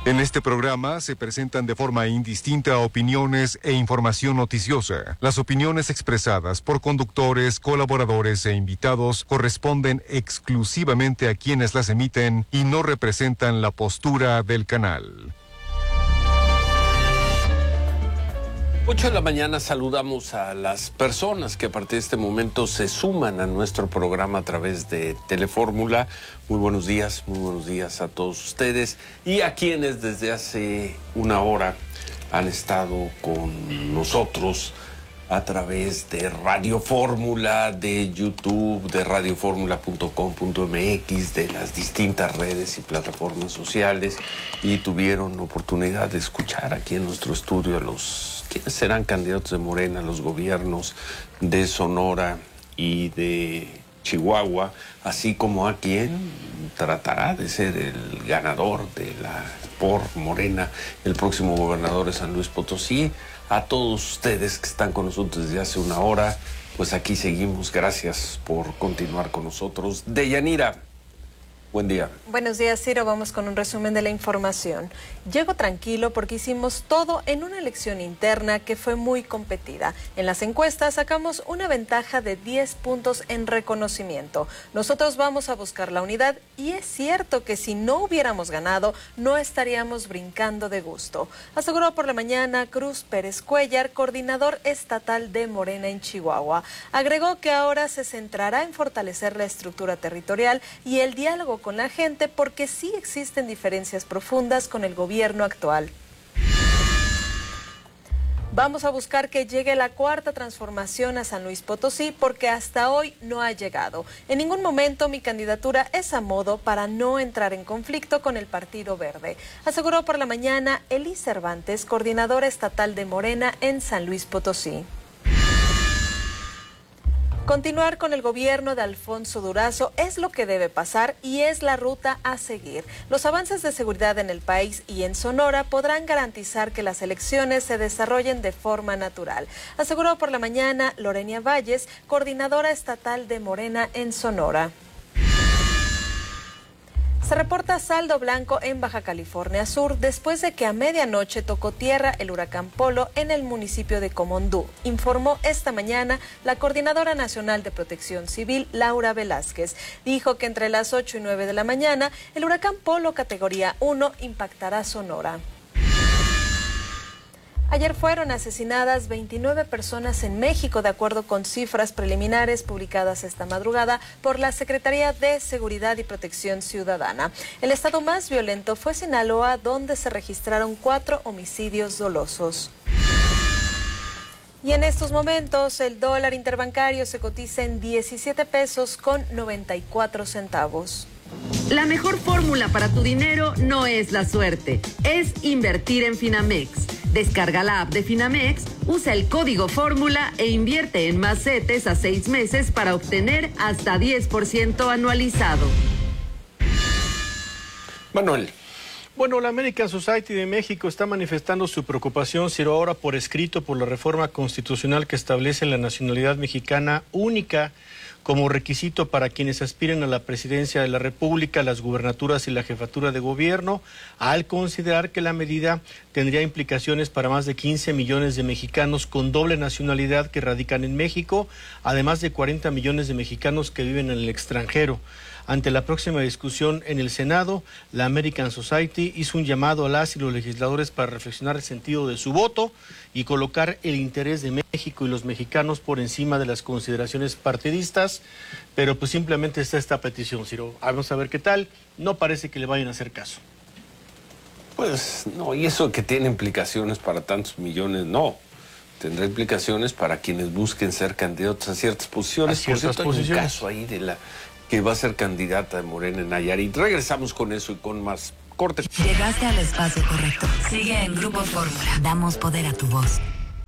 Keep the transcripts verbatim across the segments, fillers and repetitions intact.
En este programa se presentan de forma indistinta opiniones e información noticiosa. Las opiniones expresadas por conductores, colaboradores e invitados corresponden exclusivamente a quienes las emiten y no representan la postura del canal. ocho de la mañana saludamos a las personas que a partir de este momento se suman a nuestro programa a través de Telefórmula. Muy buenos días, muy buenos días a todos ustedes y a quienes desde hace una hora han estado con nosotros a través de Radio Fórmula, de YouTube, de radio fórmula punto com punto m x, de las distintas redes y plataformas sociales, y tuvieron oportunidad de escuchar aquí en nuestro estudio a los quienes serán candidatos de Morena a los gobiernos de Sonora y de Chihuahua, así como a quien tratará de ser el ganador de la por Morena, el próximo gobernador de San Luis Potosí. A todos ustedes que están con nosotros desde hace una hora, pues aquí seguimos. Gracias por continuar con nosotros. Deyanira, buen día. Buenos días, Ciro. Vamos con un resumen de la información. Llego tranquilo porque hicimos todo en una elección interna que fue muy competida. En las encuestas sacamos una ventaja de diez puntos en reconocimiento. Nosotros vamos a buscar la unidad y es cierto que si no hubiéramos ganado, no estaríamos brincando de gusto. Aseguró por la mañana Cruz Pérez Cuellar, coordinador estatal de Morena en Chihuahua. Agregó que ahora se centrará en fortalecer la estructura territorial y el diálogo con la gente porque sí existen diferencias profundas con el gobierno actual. Vamos a buscar que llegue la cuarta transformación a San Luis Potosí porque hasta hoy no ha llegado. En ningún momento mi candidatura es a modo para no entrar en conflicto con el Partido Verde, aseguró por la mañana Eli Cervantes, coordinadora estatal de Morena en San Luis Potosí. Continuar con el gobierno de Alfonso Durazo es lo que debe pasar y es la ruta a seguir. Los avances de seguridad en el país y en Sonora podrán garantizar que las elecciones se desarrollen de forma natural, aseguró por la mañana Lorenia Valles, coordinadora estatal de Morena en Sonora. Se reporta saldo blanco en Baja California Sur después de que a medianoche tocó tierra el huracán Polo en el municipio de Comondú, informó esta mañana la Coordinadora Nacional de Protección Civil, Laura Velázquez. Dijo que entre las ocho y nueve de la mañana el huracán Polo categoría uno impactará Sonora. Ayer fueron asesinadas veintinueve personas en México, de acuerdo con cifras preliminares publicadas esta madrugada por la Secretaría de Seguridad y Protección Ciudadana. El estado más violento fue Sinaloa, donde se registraron cuatro homicidios dolosos. Y en estos momentos el dólar interbancario se cotiza en diecisiete pesos con noventa y cuatro centavos. La mejor fórmula para tu dinero no es la suerte, es invertir en Finamex. Descarga la app de Finamex, usa el código fórmula e invierte en más CETES a seis meses para obtener hasta diez por ciento anualizado. Manuel. Bueno, la American Society de México está manifestando su preocupación, Ciro, ahora por escrito, por la reforma constitucional que establece la nacionalidad mexicana única como requisito para quienes aspiren a la presidencia de la República, las gubernaturas y la jefatura de gobierno, al considerar que la medida tendría implicaciones para más de quince millones de mexicanos con doble nacionalidad que radican en México, además de cuarenta millones de mexicanos que viven en el extranjero. Ante la próxima discusión en el Senado, la American Society hizo un llamado a las y los legisladores para reflexionar el sentido de su voto y colocar el interés de México y los mexicanos por encima de las consideraciones partidistas, pero pues simplemente está esta petición, Ciro. Vamos a ver qué tal. No parece que le vayan a hacer caso. Pues no, y eso que tiene implicaciones para tantos millones, no. Tendrá implicaciones para quienes busquen ser candidatos a ciertas posiciones. A ciertas por cierto, posiciones. Hay un caso ahí de la que va a ser candidata de Morena en Nayarit. Regresamos con eso y con más cortes. Llegaste al espacio correcto. Sigue en Grupo Fórmula. Damos poder a tu voz.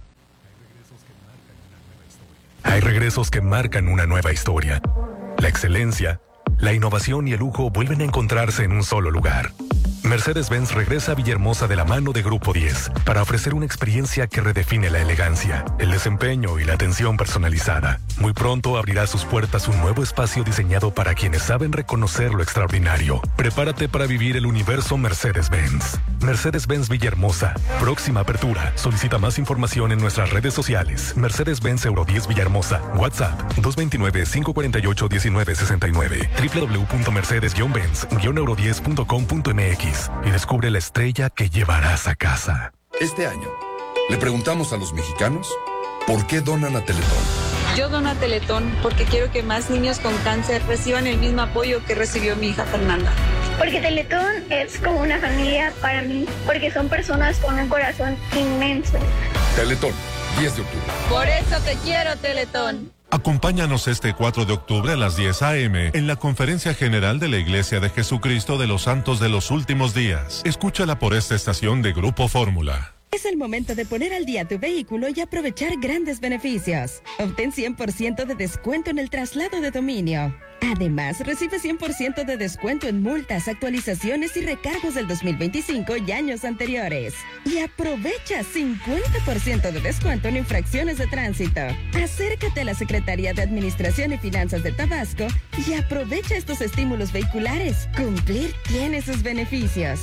Hay regresos que marcan una nueva historia. La excelencia, la innovación y el lujo vuelven a encontrarse en un solo lugar. Mercedes-Benz regresa a Villahermosa de la mano de Grupo diez para ofrecer una experiencia que redefine la elegancia, el desempeño y la atención personalizada. Muy pronto abrirá sus puertas un nuevo espacio diseñado para quienes saben reconocer lo extraordinario. Prepárate para vivir el universo Mercedes-Benz. Mercedes-Benz Villahermosa. Próxima apertura. Solicita más información en nuestras redes sociales. Mercedes-Benz Euro diez Villahermosa. WhatsApp dos dos nueve, cinco cuatro ocho, uno nueve seis nueve. doble u doble u doble u punto mercedes benz euro diez punto com punto m x y descubre la estrella que llevarás a casa. Este año, le preguntamos a los mexicanos por qué donan a Teletón. Yo dono a Teletón porque quiero que más niños con cáncer reciban el mismo apoyo que recibió mi hija Fernanda. Porque Teletón es como una familia para mí, porque son personas con un corazón inmenso. Teletón, diez de octubre. Por eso te quiero, Teletón. Acompáñanos este cuatro de octubre a las diez a eme en la Conferencia General de la Iglesia de Jesucristo de los Santos de los Últimos Días. Escúchala por esta estación de Grupo Fórmula. Es el momento de poner al día tu vehículo y aprovechar grandes beneficios. Obtén cien por ciento de descuento en el traslado de dominio. Además, recibe cien por ciento de descuento en multas, actualizaciones y recargos del dos mil veinticinco y años anteriores. Y aprovecha cincuenta por ciento de descuento en infracciones de tránsito. Acércate a la Secretaría de Administración y Finanzas de Tabasco y aprovecha estos estímulos vehiculares. Cumplir tiene sus beneficios.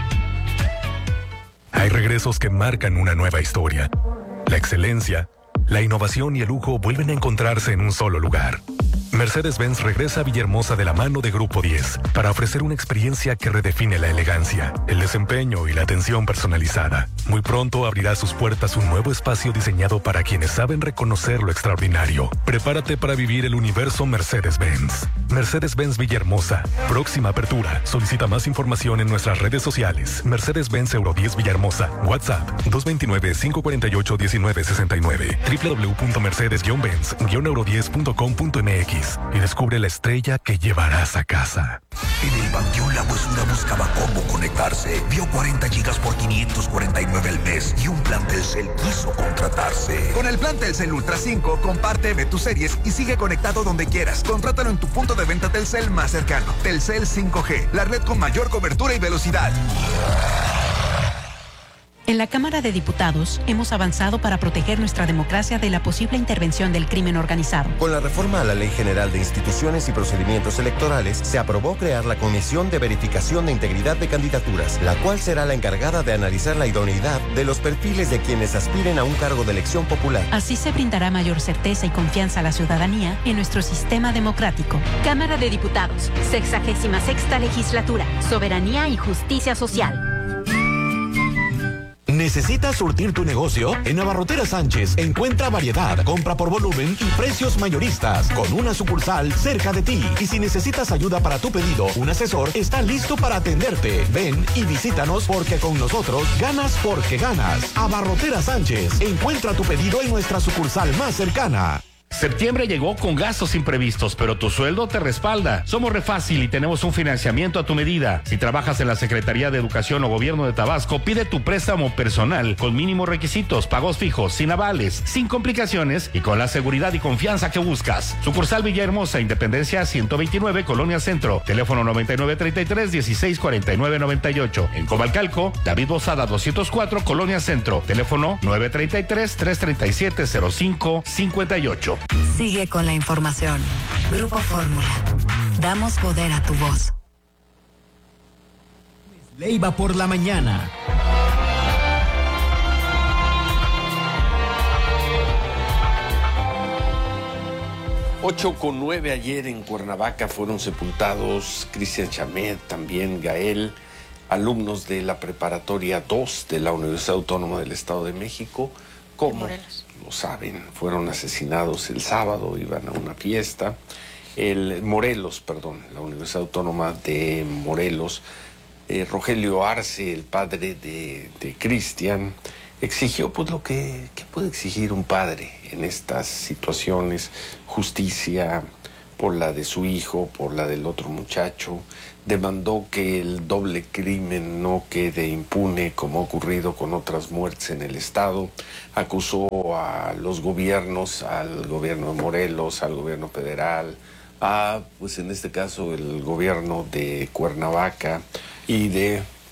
Hay regresos que marcan una nueva historia. La excelencia, la innovación y el lujo vuelven a encontrarse en un solo lugar. Mercedes-Benz regresa a Villahermosa de la mano de Grupo diez para ofrecer una experiencia que redefine la elegancia, el desempeño y la atención personalizada. Muy pronto abrirá sus puertas un nuevo espacio diseñado para quienes saben reconocer lo extraordinario. Prepárate para vivir el universo Mercedes-Benz. Mercedes-Benz Villahermosa. Próxima apertura. Solicita más información en nuestras redes sociales. Mercedes-Benz Euro diez Villahermosa. WhatsApp dos dos nueve, cinco cuatro ocho, uno nueve seis nueve. doble u doble u doble u punto mercedes benz euro diez punto com punto m x y descubre la estrella que llevarás a casa. En el Panteón La Huesura buscaba cómo conectarse. Vio cuarenta gigas por quinientos cuarenta y nueve al mes y un plan Telcel quiso contratarse. Con el plan Telcel Ultra cinco, comparte, ve tus series y sigue conectado donde quieras. Contrátalo en tu punto de venta Telcel más cercano. Telcel cinco G, la red con mayor cobertura y velocidad. En la Cámara de Diputados hemos avanzado para proteger nuestra democracia de la posible intervención del crimen organizado. Con la reforma a la Ley General de Instituciones y Procedimientos Electorales, se aprobó crear la Comisión de Verificación de Integridad de Candidaturas, la cual será la encargada de analizar la idoneidad de los perfiles de quienes aspiren a un cargo de elección popular. Así se brindará mayor certeza y confianza a la ciudadanía en nuestro sistema democrático. Cámara de Diputados, sexagésima sexta legislatura, soberanía y justicia social. ¿Necesitas surtir tu negocio? En Abarroteras Sánchez encuentra variedad, compra por volumen y precios mayoristas con una sucursal cerca de ti. Y si necesitas ayuda para tu pedido, un asesor está listo para atenderte. Ven y visítanos porque con nosotros ganas porque ganas. Abarroteras Sánchez, encuentra tu pedido en nuestra sucursal más cercana. Septiembre llegó con gastos imprevistos, pero tu sueldo te respalda. Somos Refácil y tenemos un financiamiento a tu medida. Si trabajas en la Secretaría de Educación o Gobierno de Tabasco, pide tu préstamo personal con mínimos requisitos, pagos fijos, sin avales, sin complicaciones y con la seguridad y confianza que buscas. Sucursal Villahermosa, Independencia ciento veintinueve, Colonia Centro. Teléfono noventa y nueve treinta y tres, dieciséis cuarenta y nueve noventa y ocho. En Comalcalco, David Bozada doscientos cuatro, Colonia Centro. Teléfono nueve treinta y tres, trescientos treinta y siete, cero cinco cincuenta y ocho. Sigue con la información. Grupo Fórmula. Damos poder a tu voz. Leiva por la mañana. Ocho con nueve ayer en Cuernavaca fueron sepultados Cristian Chamet, también Gael, alumnos de la preparatoria dos de la Universidad Autónoma del Estado de México. ¿Cómo? Lo saben, fueron asesinados el sábado, iban a una fiesta. El Morelos, perdón, la Universidad Autónoma de Morelos. Eh, Rogelio Arce, el padre de, de Cristian, exigió pues lo que, que puede exigir un padre en estas situaciones: justicia por la de su hijo, por la del otro muchacho. Demandó que el doble crimen no quede impune como ha ocurrido con otras muertes en el estado. Acusó a los gobiernos, al gobierno de Morelos, al gobierno federal, a, pues en este caso, el gobierno de Cuernavaca y de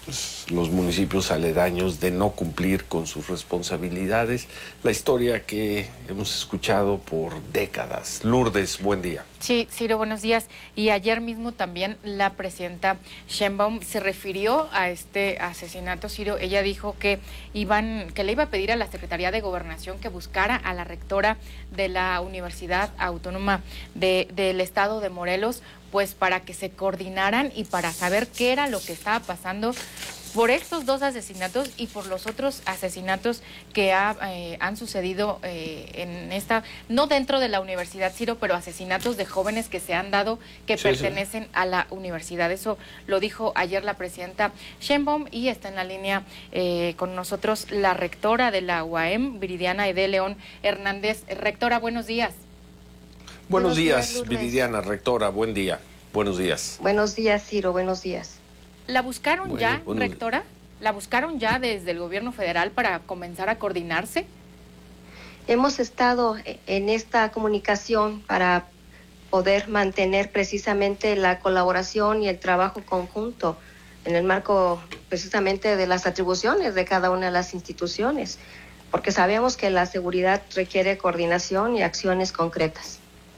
pues, los municipios aledaños de no cumplir con sus responsabilidades. La historia que hemos escuchado por décadas. Lourdes, buen día. Sí, Ciro, buenos días. Y ayer mismo también la presidenta Sheinbaum se refirió a este asesinato, Ciro. Ella dijo que iban, que le iba a pedir a la Secretaría de Gobernación que buscara a la rectora de la Universidad Autónoma de, del Estado de Morelos, pues para que se coordinaran y para saber qué era lo que estaba pasando por estos dos asesinatos y por los otros asesinatos que ha, eh, han sucedido eh, en esta, no dentro de la universidad, Ciro, pero asesinatos de jóvenes que se han dado que sí, pertenecen sí. a la universidad. Eso lo dijo ayer la presidenta Sheinbaum y está en la línea eh, con nosotros la rectora de la U A M, Viridiana Aide León Hernández. Rectora, buenos días. Buenos, buenos días, días Viridiana, rectora, buen día. Buenos días. Buenos días, Ciro, buenos días. ¿La buscaron bueno, ya, bueno, rectora? ¿La buscaron ya desde el gobierno federal para comenzar a coordinarse? Hemos estado en esta comunicación para poder mantener precisamente la colaboración y el trabajo conjunto en el marco precisamente de las atribuciones de cada una de las instituciones, porque sabemos que la seguridad requiere coordinación y acciones concretas.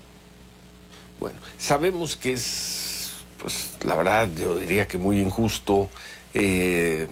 Bueno, sabemos que es, pues la verdad, yo diría que muy injusto eh,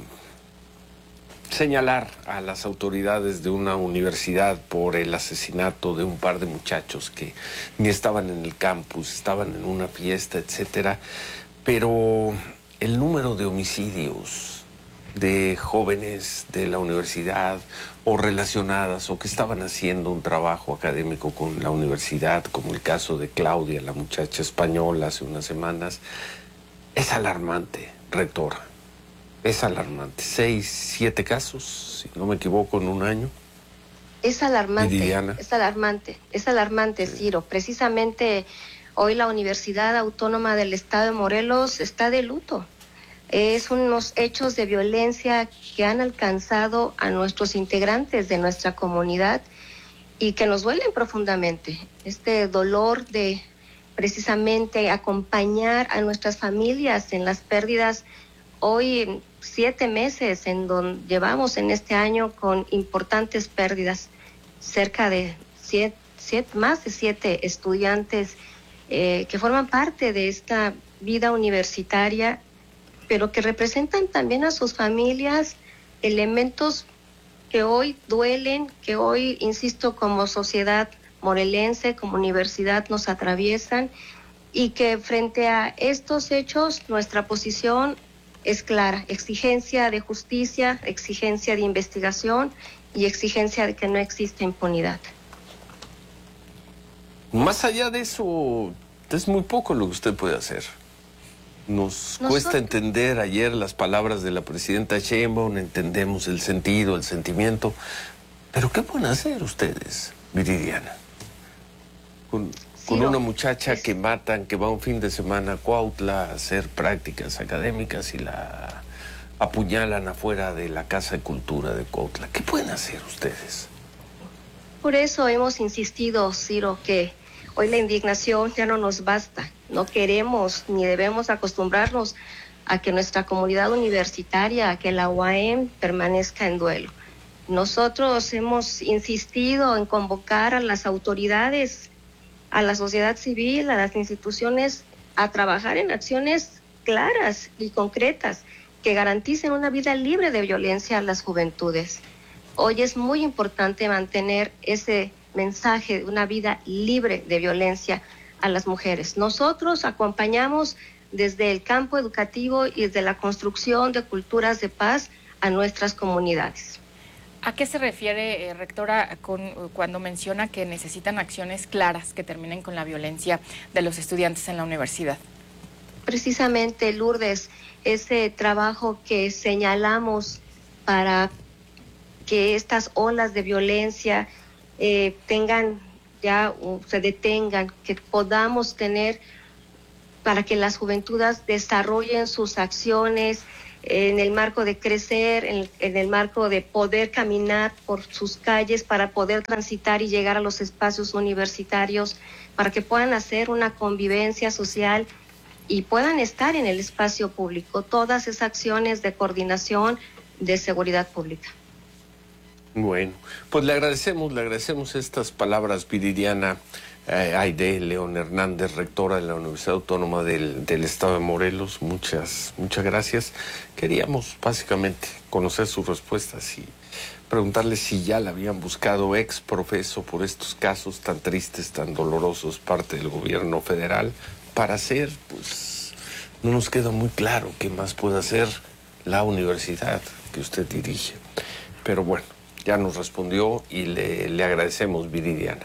señalar a las autoridades de una universidad por el asesinato de un par de muchachos que ni estaban en el campus, estaban en una fiesta, etcétera. Pero el número de homicidios de jóvenes de la universidad o relacionadas o que estaban haciendo un trabajo académico con la universidad, como el caso de Claudia, la muchacha española, hace unas semanas, es alarmante, rectora. Es alarmante. Seis, siete casos, si no me equivoco, en un año. Es alarmante, Viridiana. es alarmante, es alarmante, sí. Ciro. Precisamente hoy la Universidad Autónoma del Estado de Morelos está de luto. Es unos hechos de violencia que han alcanzado a nuestros integrantes de nuestra comunidad y que nos duelen profundamente. Este dolor de precisamente acompañar a nuestras familias en las pérdidas. Hoy siete meses en donde llevamos en este año con importantes pérdidas, cerca de siete, siete más de siete estudiantes eh, que forman parte de esta vida universitaria, pero que representan también a sus familias, elementos que hoy duelen, que hoy, insisto, como sociedad morelense, como universidad nos atraviesan, y que frente a estos hechos nuestra posición es clara: exigencia de justicia, exigencia de investigación y exigencia de que no exista impunidad. Más allá de eso, es muy poco lo que usted puede hacer. Nos Nosotros... cuesta entender ayer las palabras de la presidenta Sheinbaum, entendemos el sentido, el sentimiento, pero ¿qué pueden hacer ustedes, Viridiana? Con, sí, con no, una muchacha es... que matan, que va un fin de semana a Cuautla a hacer prácticas académicas y la apuñalan afuera de la Casa de Cultura de Cuautla. ¿Qué pueden hacer ustedes? Por eso hemos insistido, Ciro, que hoy la indignación ya no nos basta. No queremos ni debemos acostumbrarnos a que nuestra comunidad universitaria, a que la U A M permanezca en duelo. Nosotros hemos insistido en convocar a las autoridades, a la sociedad civil, a las instituciones, a trabajar en acciones claras y concretas que garanticen una vida libre de violencia a las juventudes. Hoy es muy importante mantener ese mensaje de una vida libre de violencia a las mujeres. Nosotros acompañamos desde el campo educativo y desde la construcción de culturas de paz a nuestras comunidades. ¿A qué se refiere, eh, rectora, con, cuando menciona que necesitan acciones claras que terminen con la violencia de los estudiantes en la universidad? Precisamente, Lourdes, ese trabajo que señalamos para que estas olas de violencia eh, tengan ya uh, se detengan, que podamos tener para que las juventudes desarrollen sus acciones en el marco de crecer, en, en el marco de poder caminar por sus calles para poder transitar y llegar a los espacios universitarios, para que puedan hacer una convivencia social y puedan estar en el espacio público, todas esas acciones de coordinación de seguridad pública. Bueno, pues le agradecemos, le agradecemos estas palabras, Viridiana eh, Aide León Hernández, rectora de la Universidad Autónoma del, del Estado de Morelos. Muchas, muchas gracias. Queríamos básicamente conocer sus respuestas y preguntarle si ya la habían buscado ex profeso por estos casos tan tristes, tan dolorosos, parte del gobierno federal, para hacer, pues, no nos queda muy claro qué más puede hacer la universidad que usted dirige. Pero bueno, ya nos respondió y le, le agradecemos, Viridiana.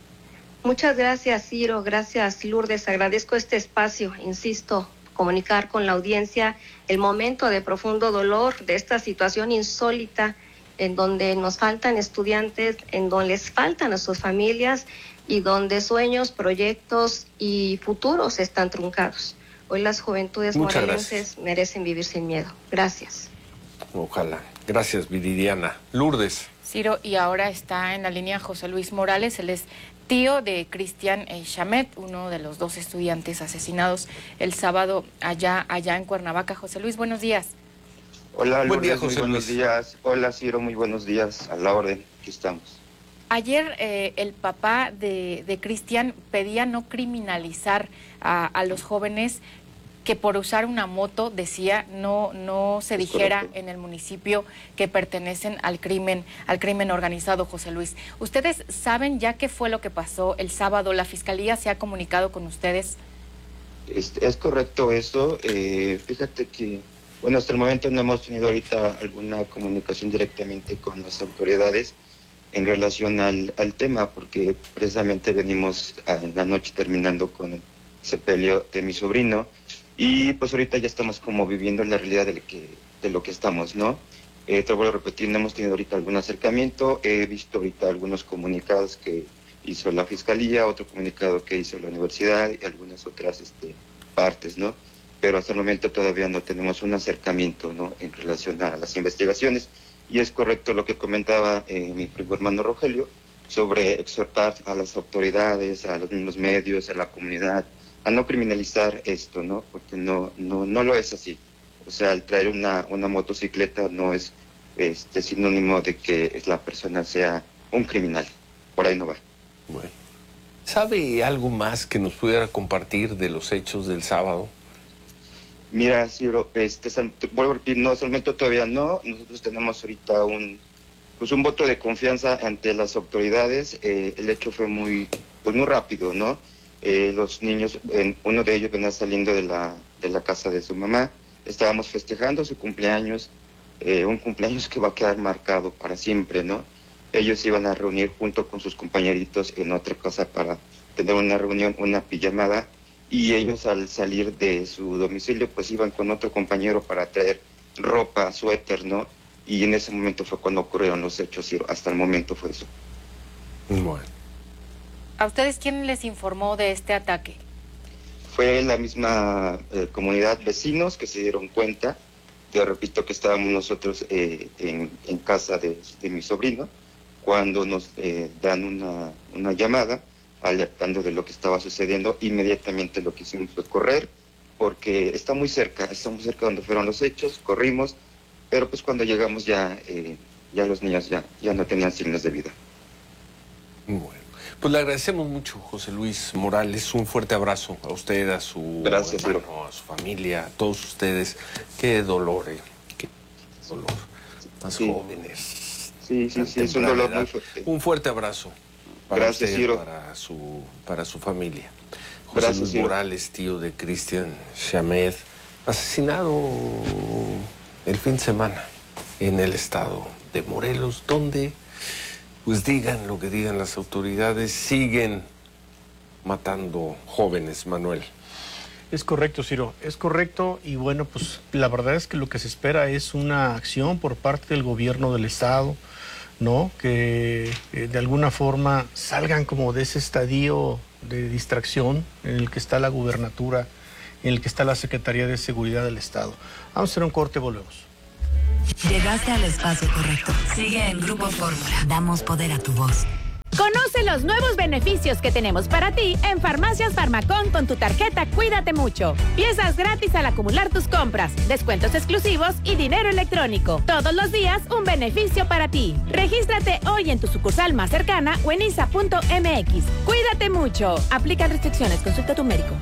Muchas gracias, Ciro. Gracias, Lourdes. Agradezco este espacio. Insisto, comunicar con la audiencia el momento de profundo dolor de esta situación insólita en donde nos faltan estudiantes, en donde les faltan a sus familias y donde sueños, proyectos y futuros están truncados. Hoy las juventudes morelenses merecen vivir sin miedo. Gracias. Ojalá. Gracias, Viridiana. Lourdes. Ciro, y ahora está en la línea José Luis Morales. Él es tío de Cristian Chamet, uno de los dos estudiantes asesinados el sábado allá, allá en Cuernavaca. José Luis, buenos días. Hola, Lourdes, Buen día, José muy buenos Luis. días. Hola, Ciro, muy buenos días. A la orden, aquí estamos. Ayer eh, el papá de, de Cristian pedía no criminalizar a, a los jóvenes que por usar una moto, decía, no no se dijera correcto en el municipio que pertenecen al crimen al crimen organizado. José Luis, ¿ustedes saben ya qué fue lo que pasó el sábado? ¿La Fiscalía se ha comunicado con ustedes? Es, es correcto eso. Eh, fíjate que, bueno, hasta el momento no hemos tenido ahorita alguna comunicación directamente con las autoridades en relación al, al tema, porque precisamente venimos en la noche terminando con el sepelio de mi sobrino. Y pues ahorita ya estamos como viviendo la realidad de lo que, de lo que estamos, ¿no? Eh, te vuelvo a repetir, no hemos tenido ahorita algún acercamiento, he visto ahorita algunos comunicados que hizo la Fiscalía, otro comunicado que hizo la universidad y algunas otras este, partes, ¿no? Pero hasta el momento todavía no tenemos un acercamiento, ¿no?, en relación a las investigaciones. Y es correcto lo que comentaba eh, mi primo hermano Rogelio sobre exhortar a las autoridades, a los mismos medios, a la comunidad, a no criminalizar esto, ¿no? Porque no no no lo es así. O sea, el traer una, una motocicleta no es este sinónimo de que la persona sea un criminal. Por ahí no va. Bueno. ¿Sabe algo más que nos pudiera compartir de los hechos del sábado? Mira, Ciro, este, vuelvo a repetir, no, solamente todavía no. Nosotros tenemos ahorita un pues un voto de confianza ante las autoridades. Eh, el hecho fue muy pues muy rápido, ¿no? Eh, los niños, eh, uno de ellos venía saliendo de la, de la casa de su mamá, estábamos festejando su cumpleaños, eh, un cumpleaños que va a quedar marcado para siempre, ¿no? Ellos iban a reunir junto con sus compañeritos en otra casa para tener una reunión, una pijamada, y ellos al salir de su domicilio pues iban con otro compañero para traer ropa, suéter, ¿no? Y en ese momento fue cuando ocurrieron los hechos, y hasta el momento fue eso. Bueno. ¿A ustedes quién les informó de este ataque? Fue la misma eh, comunidad, vecinos que se dieron cuenta. Te repito que estábamos nosotros eh, en, en casa de, de mi sobrino cuando nos eh, dan una, una llamada alertando de lo que estaba sucediendo. Inmediatamente lo que hicimos fue correr porque está muy cerca, está muy cerca donde fueron los hechos, corrimos, pero pues cuando llegamos ya, eh, ya los niños ya, ya no tenían signos de vida. Bueno. Pues le agradecemos mucho, José Luis Morales. Un fuerte abrazo a usted, a su Gracias, hermano, a su familia, a todos ustedes. Qué dolor, eh. Qué dolor. Más sí. jóvenes. Sí, sí, sí, es un dolor edad. muy fuerte. Un fuerte abrazo para Gracias, usted, Ciro. para su, para su familia. José Gracias, Luis Ciro. Morales, tío de Cristian Chamet, asesinado el fin de semana en el estado de Morelos, donde... pues digan lo que digan las autoridades, siguen matando jóvenes, Manuel. Es correcto, Ciro, es correcto, y bueno, pues la verdad es que lo que se espera es una acción por parte del gobierno del estado, ¿no? Que eh, de alguna forma salgan como de ese estadio de distracción en el que está la gubernatura, en el que está la Secretaría de Seguridad del Estado. Vamos a hacer un corte, volvemos. Llegaste al espacio correcto. Sigue en Grupo Fórmula. Damos poder a tu voz. Conoce los nuevos beneficios que tenemos para ti en Farmacias Farmacón con tu tarjeta Cuídate Mucho. Piezas gratis al acumular tus compras, descuentos exclusivos y dinero electrónico. Todos los días un beneficio para ti. Regístrate hoy en tu sucursal más cercana o en I S A punto M X. Cuídate mucho. Aplica restricciones. Consulta a tu médico.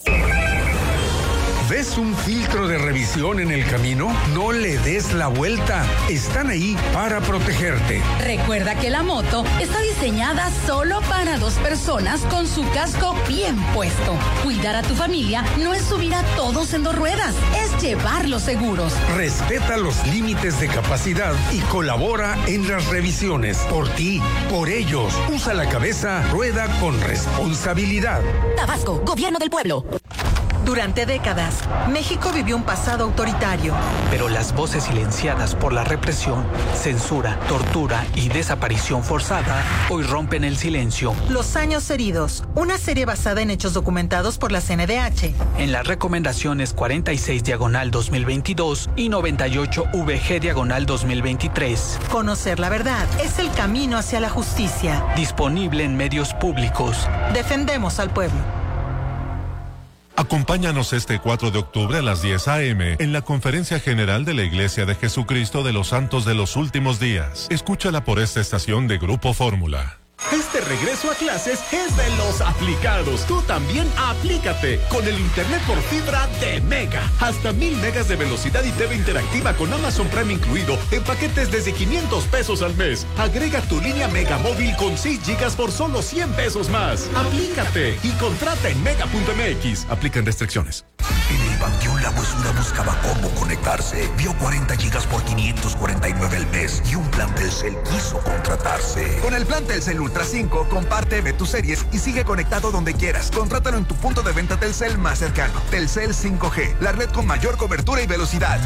¿Ves un filtro de revisión en el camino? No le des la vuelta. Están ahí para protegerte. Recuerda que la moto está diseñada solo para dos personas con su casco bien puesto. Cuidar a tu familia no es subir a todos en dos ruedas, es llevarlos seguros. Respeta los límites de capacidad y colabora en las revisiones. Por ti, por ellos. Usa la cabeza, rueda con responsabilidad. Tabasco, Gobierno del Pueblo. Durante décadas, México vivió un pasado autoritario. Pero las voces silenciadas por la represión, censura, tortura y desaparición forzada hoy rompen el silencio. Los años heridos, una serie basada en hechos documentados por la C N D H. En las recomendaciones cuarenta y seis diagonal dos mil veintidós y noventa y ocho V G diagonal dos mil veintitrés. Conocer la verdad es el camino hacia la justicia. Disponible en medios públicos. Defendemos al pueblo. Acompáñanos este cuatro de octubre a las diez a eme en la Conferencia General de la Iglesia de Jesucristo de los Santos de los Últimos Días. Escúchala por esta estación de Grupo Fórmula. Este regreso a clases es de los aplicados. Tú también aplícate con el internet por fibra de Mega. Hasta mil megas de velocidad y T V interactiva con Amazon Prime incluido en paquetes desde quinientos pesos al mes. Agrega tu línea Mega móvil con seis gigas por solo cien pesos más. Aplícate y contrata en mega punto eme equis. Aplican restricciones. En el Panteón La Huesura buscaba cómo conectarse. Vio cuarenta gigas por quinientos cuarenta y nueve al mes y un plan Telcel quiso contratarse. Con el plan Telcel Ultra cinco, comparte, ve tus series y sigue conectado donde quieras. Contrátalo en tu punto de venta Telcel más cercano. Telcel cinco G, la red con mayor cobertura y velocidad.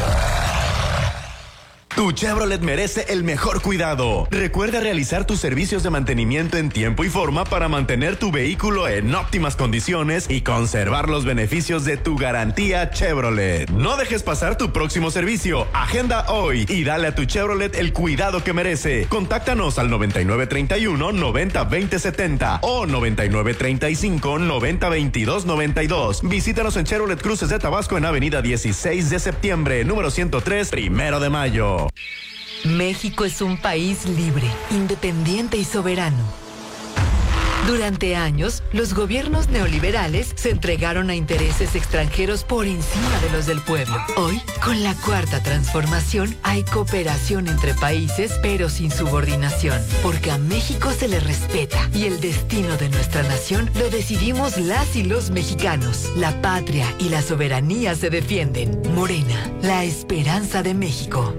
Tu Chevrolet merece el mejor cuidado. Recuerda realizar tus servicios de mantenimiento en tiempo y forma para mantener tu vehículo en óptimas condiciones y conservar los beneficios de tu garantía Chevrolet. No dejes pasar tu próximo servicio. Agenda hoy y dale a tu Chevrolet el cuidado que merece. Contáctanos al noventa y nueve treinta y uno noventa veinte setenta o noventa y nueve treinta y cinco noventa veintidós noventa y dos. Visítanos en Chevrolet Cruces de Tabasco en Avenida dieciséis de septiembre, número ciento tres, primero de mayo. México es un país libre, independiente y soberano. Durante años, los gobiernos neoliberales se entregaron a intereses extranjeros por encima de los del pueblo. Hoy, con la cuarta transformación, hay cooperación entre países, pero sin subordinación, porque a México se le respeta y el destino de nuestra nación lo decidimos las y los mexicanos. La patria y la soberanía se defienden. Morena, la esperanza de México.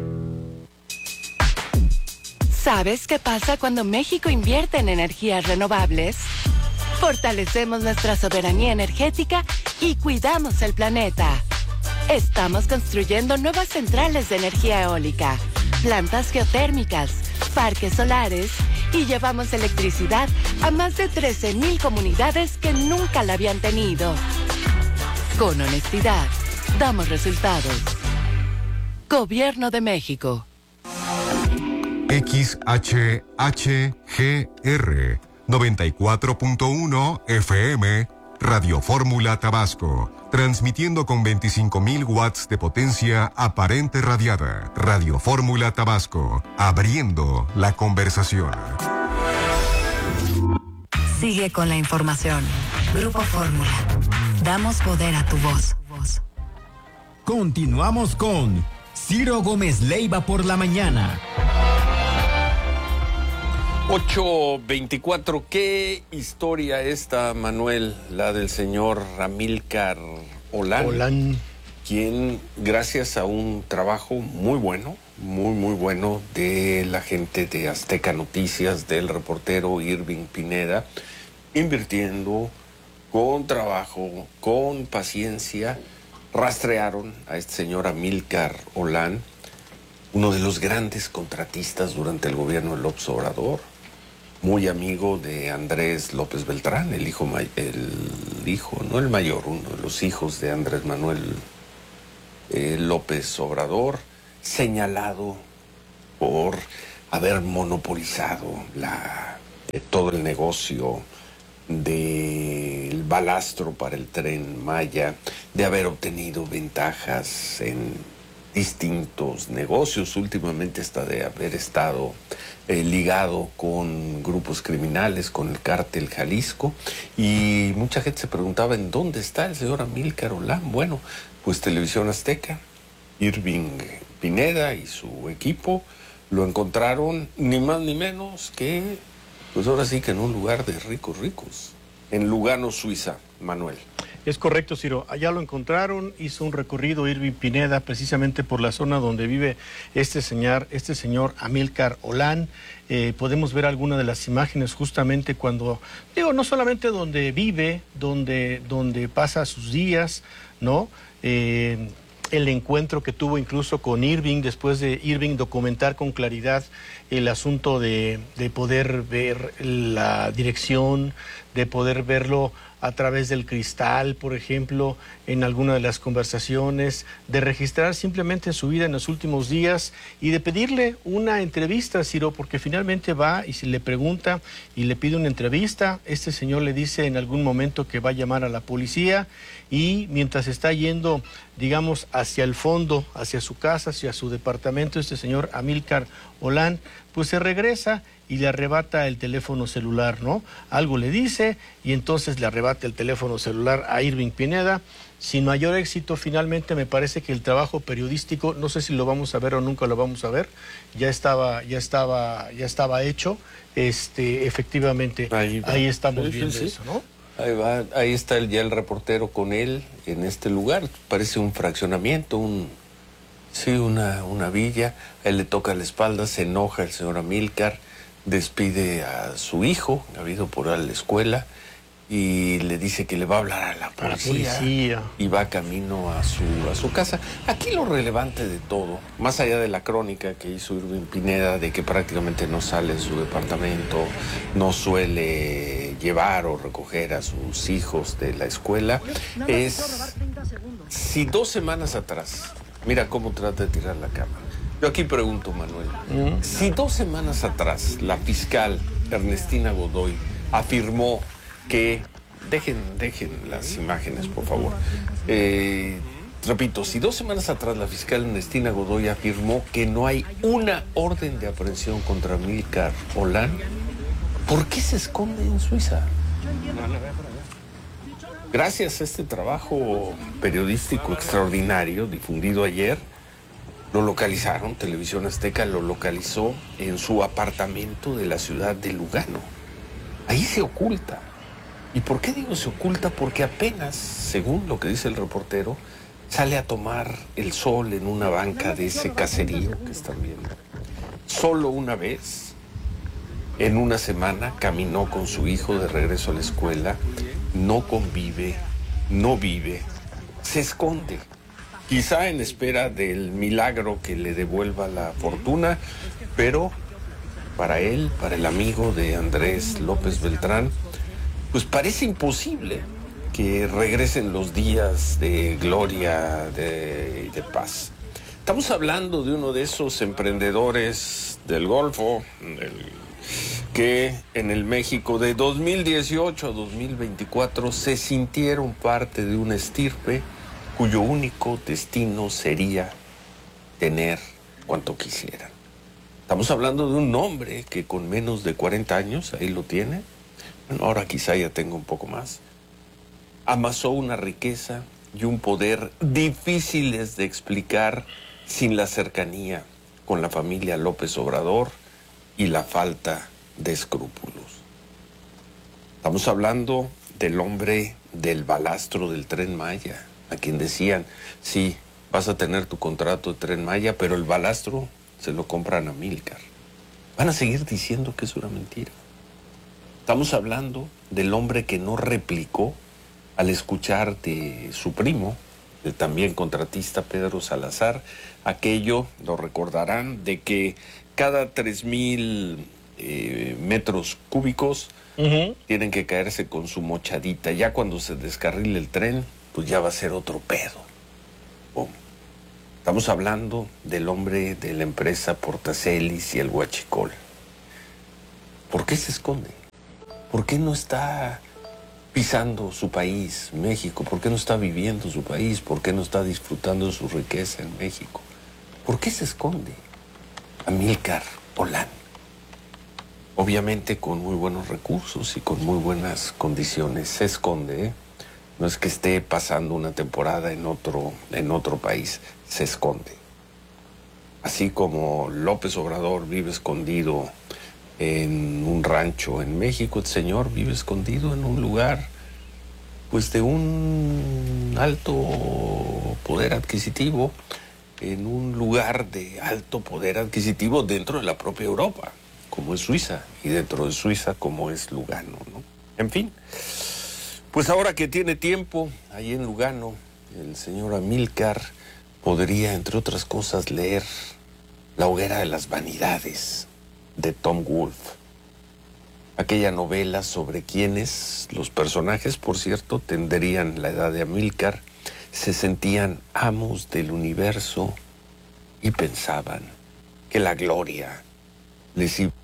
¿Sabes qué pasa cuando México invierte en energías renovables? Fortalecemos nuestra soberanía energética y cuidamos el planeta. Estamos construyendo nuevas centrales de energía eólica, plantas geotérmicas, parques solares y llevamos electricidad a más de trece mil comunidades que nunca la habían tenido. Con honestidad, damos resultados. Gobierno de México. X H H G R noventa y cuatro punto uno F M, Radio Fórmula Tabasco, transmitiendo con veinticinco mil watts de potencia aparente radiada. Radio Fórmula Tabasco, abriendo la conversación. Sigue con la información. Grupo Fórmula. Damos poder a tu voz. Continuamos con Ciro Gómez Leiva por la mañana. ocho veinticuatro, qué historia esta, Manuel, la del señor Amílcar Olán, Olán, quien gracias a un trabajo muy bueno, muy muy bueno de la gente de Azteca Noticias, del reportero Irving Pineda, invirtiendo con trabajo, con paciencia, rastrearon a este señor Amílcar Olán, uno de los grandes contratistas durante el gobierno de López Obrador, muy amigo de Andrés López Beltrán, el hijo, el hijo, no el mayor, uno de los hijos de Andrés Manuel eh, López Obrador, señalado por haber monopolizado la eh, todo el negocio del balastro para el Tren Maya, de haber obtenido ventajas en distintos negocios, últimamente hasta de haber estado eh, ligado con grupos criminales, con el cártel Jalisco, y mucha gente se preguntaba en dónde está el señor Amílcar Olán. Bueno, pues Televisión Azteca, Irving Pineda y su equipo lo encontraron ni más ni menos que, pues ahora sí que en un lugar de ricos ricos, en Lugano, Suiza, Manuel. Es correcto, Ciro. Allá lo encontraron, hizo un recorrido Irving Pineda precisamente por la zona donde vive este señor, este señor Amílcar Olán. Eh, podemos ver algunas de las imágenes justamente cuando, digo, no solamente donde vive, donde, donde pasa sus días, ¿no? Eh, el encuentro que tuvo incluso con Irving, después de Irving documentar con claridad el asunto de, de poder ver la dirección, de poder verlo a través del cristal, por ejemplo, en alguna de las conversaciones, de registrar simplemente su vida en los últimos días y de pedirle una entrevista, Ciro, porque finalmente va y se le pregunta y le pide una entrevista. Este señor le dice en algún momento que va a llamar a la policía y mientras está yendo, digamos, hacia el fondo, hacia su casa, hacia su departamento, este señor Amílcar Olán, pues se regresa y le arrebata el teléfono celular, ¿no? Algo le dice y entonces le arrebata el teléfono celular a Irving Pineda. Sin mayor éxito, finalmente me parece que el trabajo periodístico, no sé si lo vamos a ver o nunca lo vamos a ver, ya estaba, ya estaba, ya estaba hecho. Este, efectivamente, ahí, ahí estamos sí, viendo sí. eso, ¿no? Ahí va, ahí está el, ya el reportero con él en este lugar. Parece un fraccionamiento, un sí, una, una villa. A él le toca la espalda, se enoja el señor Amílcar, despide a su hijo, ha ido por a la escuela, y le dice que le va a hablar a la policía, a la policía. Y va camino a su, a su casa. Aquí lo relevante de todo, más allá de la crónica que hizo Irving Pineda de que prácticamente no sale de su departamento, no suele llevar o recoger a sus hijos de la escuela, es si dos semanas atrás, mira cómo trata de tirar la cámara. Yo aquí pregunto, Manuel, ¿Mm? si dos semanas atrás la fiscal Ernestina Godoy afirmó que, dejen, dejen las imágenes, por favor, eh, repito, si dos semanas atrás la fiscal Ernestina Godoy afirmó que no hay una orden de aprehensión contra Amílcar Olán, ¿por qué se esconde en Suiza? Gracias a este trabajo periodístico extraordinario difundido ayer, lo localizaron, Televisión Azteca lo localizó en su apartamento de la ciudad de Lugano. Ahí se oculta. ¿Y por qué digo se oculta? Porque apenas, según lo que dice el reportero, sale a tomar el sol en una banca de ese caserío que están viendo. Solo una vez, en una semana, caminó con su hijo de regreso a la escuela, no convive, no vive, se esconde. Quizá en espera del milagro que le devuelva la fortuna, pero para él, para el amigo de Andrés López Beltrán, pues parece imposible que regresen los días de gloria y de, de paz. Estamos hablando de uno de esos emprendedores del Golfo, del, que en el México de dos mil dieciocho a dos mil veinticuatro se sintieron parte de una estirpe cuyo único destino sería tener cuanto quisieran. Estamos hablando de un hombre que con menos de cuarenta años, ahí lo tiene, bueno, ahora quizá ya tenga un poco más, amasó una riqueza y un poder difíciles de explicar sin la cercanía con la familia López Obrador y la falta de escrúpulos. Estamos hablando del hombre del balastro del Tren Maya, a quien decían, sí, vas a tener tu contrato de Tren Maya, pero el balastro se lo compran a Amílcar. Van a seguir diciendo que es una mentira. Estamos hablando del hombre que no replicó al escuchar de su primo, el también contratista Pedro Salazar, aquello, lo recordarán, de que cada tres mil eh, metros cúbicos uh-huh. tienen que caerse con su mochadita. Ya cuando se descarrile el tren, pues ya va a ser otro pedo. Oh. Estamos hablando del hombre de la empresa Portacelis y el Huachicol. ¿Por qué se esconde? ¿Por qué no está pisando su país, México? ¿Por qué no está viviendo su país? ¿Por qué no está disfrutando de su riqueza en México? ¿Por qué se esconde Amílcar Olán? Obviamente con muy buenos recursos y con muy buenas condiciones. Se esconde, ¿eh? No es que esté pasando una temporada en otro, en otro país, se esconde. Así como López Obrador vive escondido en un rancho en México, el señor vive escondido en un lugar pues de un alto poder adquisitivo, en un lugar de alto poder adquisitivo dentro de la propia Europa, como es Suiza, y dentro de Suiza como es Lugano, ¿no? En fin, pues ahora que tiene tiempo ahí en Lugano, el señor Amílcar podría, entre otras cosas, leer La hoguera de las vanidades de Tom Wolfe. Aquella novela sobre quienes, los personajes, por cierto, tendrían la edad de Amílcar, se sentían amos del universo y pensaban que la gloria les iba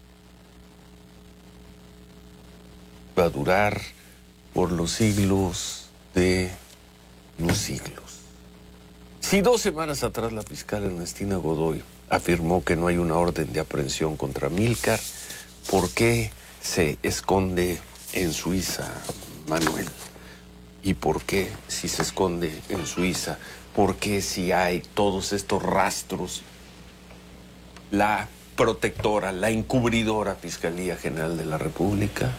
a durar por los siglos de los siglos. Si dos semanas atrás la fiscal Ernestina Godoy afirmó que no hay una orden de aprehensión contra Amílcar, ¿por qué se esconde en Suiza, Manuel? ¿Y por qué, si se esconde en Suiza, por qué si hay todos estos rastros, la protectora, la encubridora Fiscalía General de la República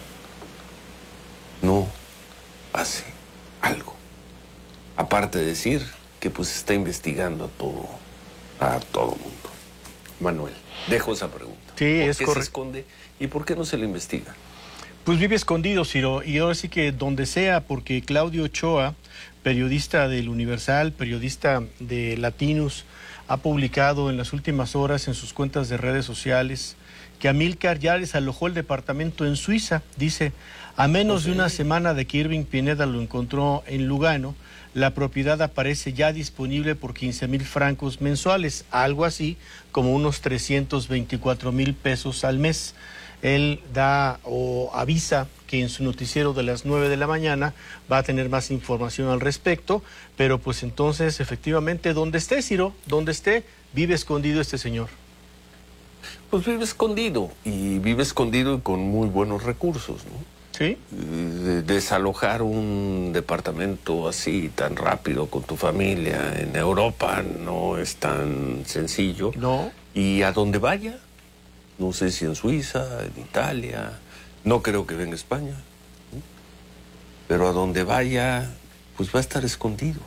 no hace algo? Aparte de decir que pues está investigando a todo, a todo mundo. Manuel, dejo esa pregunta. Sí, es ¿Por qué correcto. se esconde y por qué no se le investiga? Pues vive escondido, Ciro, y ahora sí que donde sea, porque Claudio Ochoa, periodista del Universal, periodista de Latinus, ha publicado en las últimas horas en sus cuentas de redes sociales que Amílcar ya desalojó el departamento en Suiza. Dice, a menos de una semana de que Irving Pineda lo encontró en Lugano, la propiedad aparece ya disponible por quince mil francos mensuales, algo así como unos trescientos veinticuatro mil pesos al mes. Él da o avisa que en su noticiero de las nueve de la mañana va a tener más información al respecto, pero pues entonces efectivamente donde esté, Ciro, donde esté, vive escondido este señor. Pues vive escondido, y vive escondido y con muy buenos recursos, ¿no? Sí. De- desalojar un departamento así tan rápido con tu familia en Europa no es tan sencillo. No. Y a donde vaya, no sé si en Suiza, en Italia, no creo que venga a España, ¿no? Pero a donde vaya, pues va a estar escondido.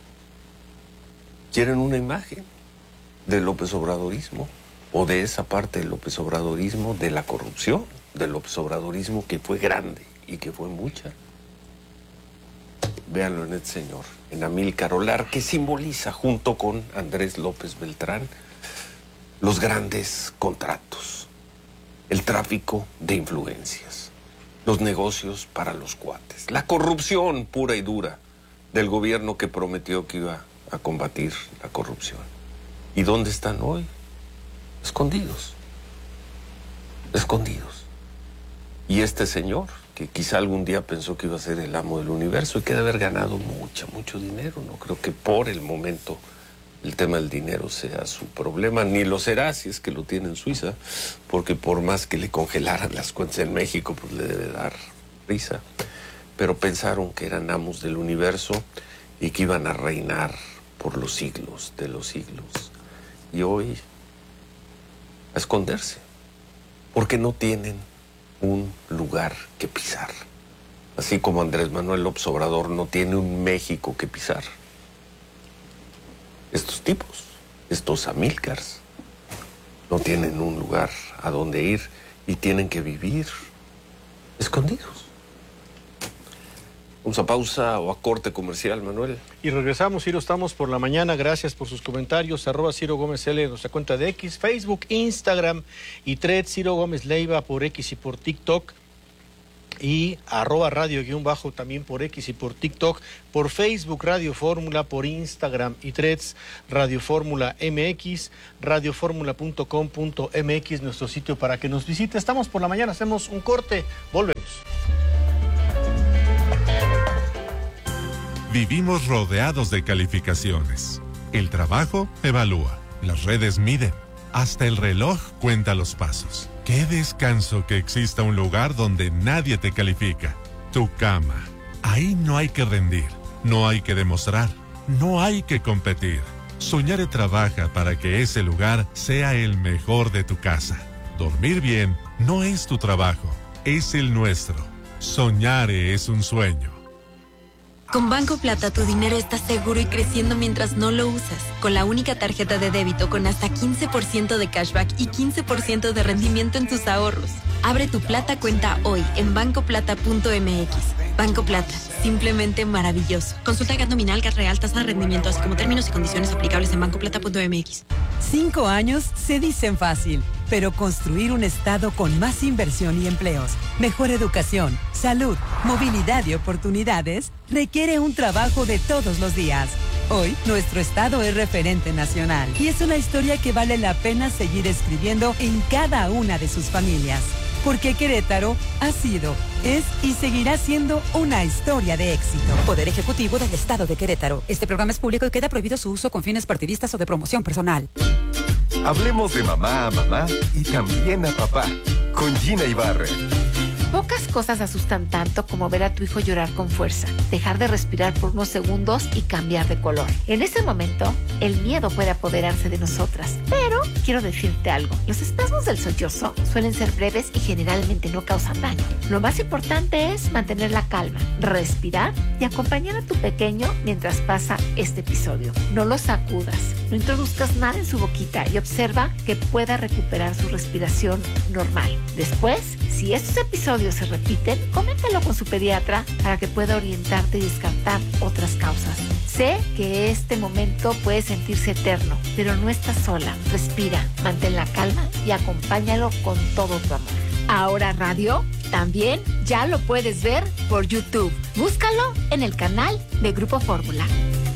¿Quieren una imagen del López Obradorismo? O de esa parte del López Obradorismo, de la corrupción del López Obradorismo, que fue grande y que fue mucha. Véanlo en este señor, en Amílcar Olán, que simboliza, junto con Andrés López Beltrán, los grandes contratos, el tráfico de influencias, los negocios para los cuates, la corrupción pura y dura del gobierno que prometió que iba a combatir la corrupción. ¿Y dónde están hoy? Escondidos, escondidos. Y este señor, que quizá algún día pensó que iba a ser el amo del universo y que debe haber ganado mucho, mucho dinero, no creo que por el momento el tema del dinero sea su problema, ni lo será si es que lo tiene en Suiza, porque por más que le congelaran las cuentas en México, pues le debe dar risa. Pero pensaron que eran amos del universo y que iban a reinar por los siglos de los siglos. Y hoy a esconderse, porque no tienen un lugar que pisar. Así como Andrés Manuel López Obrador no tiene un México que pisar. Estos tipos, estos Amílcars, no tienen un lugar a donde ir y tienen que vivir escondidos. Vamos a pausa o a corte comercial, Manuel. Y regresamos, Ciro, estamos por la mañana. Gracias por sus comentarios. Arroba Ciro Gómez L en nuestra cuenta de X, Facebook, Instagram y Threads, Ciro Gómez Leiva por X y por TikTok. Y arroba radio guión bajo también por X y por TikTok. Por Facebook, Radio Fórmula. Por Instagram y Threads, Radio Fórmula M X. radio fórmula punto com punto m x, nuestro sitio para que nos visite. Estamos por la mañana, hacemos un corte. Volvemos. Vivimos rodeados de calificaciones. El trabajo evalúa, las redes miden, hasta el reloj cuenta los pasos. Qué descanso que exista un lugar donde nadie te califica. Tu cama. Ahí no hay que rendir, no hay que demostrar, no hay que competir. Soñare trabaja para que ese lugar sea el mejor de tu casa. Dormir bien no es tu trabajo, es el nuestro. Soñare es un sueño. Con Banco Plata tu dinero está seguro y creciendo mientras no lo usas. Con la única tarjeta de débito con hasta quince por ciento de cashback y quince por ciento de rendimiento en tus ahorros. Abre tu Plata cuenta hoy en banco plata punto m x. Banco Plata, simplemente maravilloso. Consulta G A T nominal, G A T real, tasa de rendimiento, así como términos y condiciones aplicables en banco plata punto m x. Cinco años se dicen fácil, pero construir un estado con más inversión y empleos, mejor educación, salud, movilidad y oportunidades requiere un trabajo de todos los días. Hoy, nuestro estado es referente nacional y es una historia que vale la pena seguir escribiendo en cada una de sus familias. Porque Querétaro ha sido, es y seguirá siendo una historia de éxito. Poder Ejecutivo del Estado de Querétaro. Este programa es público y queda prohibido su uso con fines partidistas o de promoción personal. Hablemos de mamá a mamá y también a papá. Con Gina Ibarra. Pocas cosas asustan tanto como ver a tu hijo llorar con fuerza, dejar de respirar por unos segundos y cambiar de color. En ese momento, el miedo puede apoderarse de nosotras. Pero quiero decirte algo. Los espasmos del sollozo suelen ser breves y generalmente no causan daño. Lo más importante es mantener la calma, respirar y acompañar a tu pequeño mientras pasa este episodio. No lo sacudas, no introduzcas nada en su boquita y observa que pueda recuperar su respiración normal. Después, si estos episodios se repiten, coméntalo con su pediatra para que pueda orientarte y descartar otras causas. Sé que este momento puede sentirse eterno, pero no estás sola. Respira, mantén la calma y acompáñalo con todo tu amor. Ahora Radio también ya lo puedes ver por YouTube. Búscalo en el canal de Grupo Fórmula.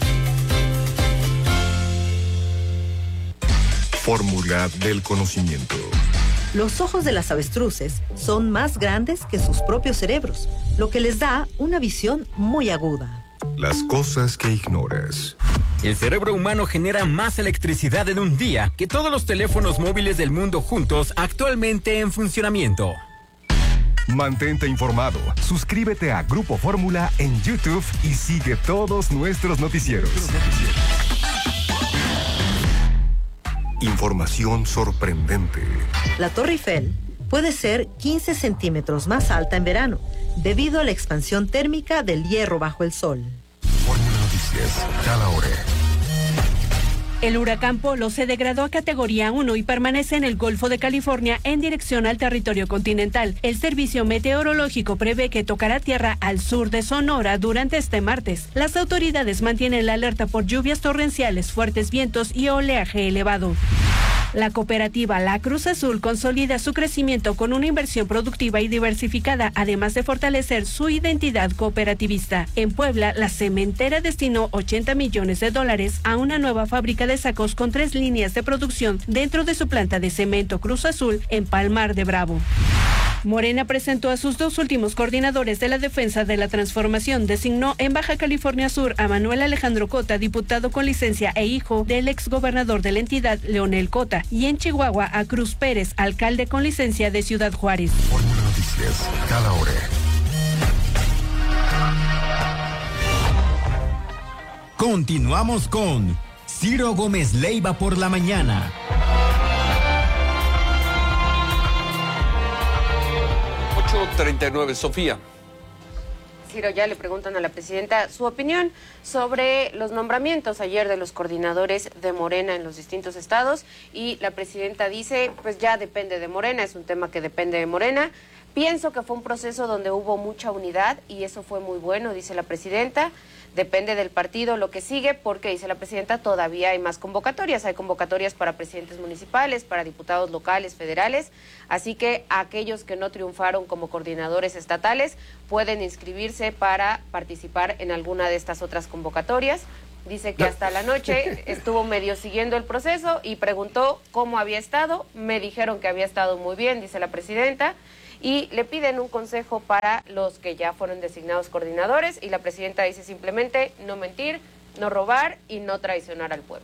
Fórmula del conocimiento. Los ojos de las avestruces son más grandes que sus propios cerebros, lo que les da una visión muy aguda. Las cosas que ignoras. El cerebro humano genera más electricidad en un día que todos los teléfonos móviles del mundo juntos actualmente en funcionamiento. Mantente informado. Suscríbete a Grupo Fórmula en YouTube y sigue todos nuestros noticieros. Información sorprendente. La Torre Eiffel puede ser quince centímetros más alta en verano, debido a la expansión térmica del hierro bajo el sol. Fórmula Noticias, cada hora. El huracán Polo se degradó a categoría uno y permanece en el Golfo de California en dirección al territorio continental. El servicio meteorológico prevé que tocará tierra al sur de Sonora durante este martes. Las autoridades mantienen la alerta por lluvias torrenciales, fuertes vientos y oleaje elevado. La cooperativa La Cruz Azul consolida su crecimiento con una inversión productiva y diversificada, además de fortalecer su identidad cooperativista. En Puebla, la cementera destinó ochenta millones de dólares a una nueva fábrica de sacos con tres líneas de producción dentro de su planta de cemento Cruz Azul en Palmar de Bravo. Morena presentó a sus dos últimos coordinadores de la defensa de la transformación. Designó en Baja California Sur a Manuel Alejandro Cota, diputado con licencia e hijo del exgobernador de la entidad, Leonel Cota, y en Chihuahua a Cruz Pérez, alcalde con licencia de Ciudad Juárez. Fórmula Noticias, cada hora. Continuamos con Ciro Gómez Leiva por la mañana. ocho treinta y nueve, Sofía. Ciro, ya le preguntan a la presidenta su opinión sobre los nombramientos ayer de los coordinadores de Morena en los distintos estados, y la presidenta dice, pues ya depende de Morena, es un tema que depende de Morena. Pienso que fue un proceso donde hubo mucha unidad y eso fue muy bueno, dice la presidenta. Depende del partido lo que sigue, porque, dice la presidenta, todavía hay más convocatorias. Hay convocatorias para presidentes municipales, para diputados locales, federales. Así que aquellos que no triunfaron como coordinadores estatales pueden inscribirse para participar en alguna de estas otras convocatorias. Dice que hasta la noche estuvo medio siguiendo el proceso y preguntó cómo había estado. Me dijeron que había estado muy bien, dice la presidenta. y le piden un consejo para los que ya fueron designados coordinadores, y la presidenta dice simplemente no mentir, no robar y no traicionar al pueblo.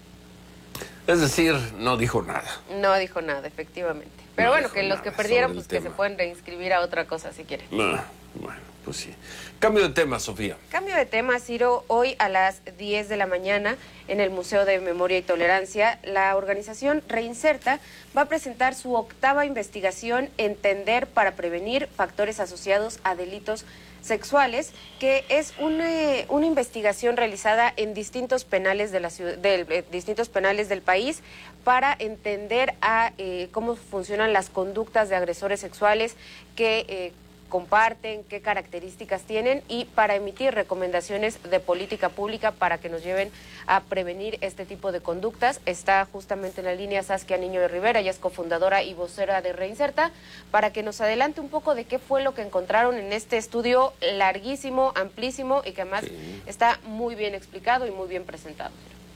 Es decir, no dijo nada. No dijo nada, efectivamente. Pero No bueno, dijo que los nada que perdieron, sobre pues el que tema. se pueden reinscribir a otra cosa si quieren. Ah, bueno, pues sí. Cambio de tema, Sofía. Cambio de tema, Ciro. Hoy a las diez de la mañana en el Museo de Memoria y Tolerancia, la organización Reinserta va a presentar su octava investigación Entender para prevenir factores asociados a delitos sexuales, que es una, una investigación realizada en distintos penales de la ciudad, del, eh, distintos penales del país para entender a eh, cómo funcionan las conductas de agresores sexuales que eh, comparten, qué características tienen, y para emitir recomendaciones de política pública para que nos lleven a prevenir este tipo de conductas. Está justamente en la línea Saskia Niño de Rivera, ella es cofundadora y vocera de Reinserta, para que nos adelante un poco de qué fue lo que encontraron en este estudio larguísimo, amplísimo y que además sí. está muy bien explicado y muy bien presentado.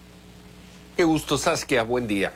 Qué gusto, Saskia, buen día.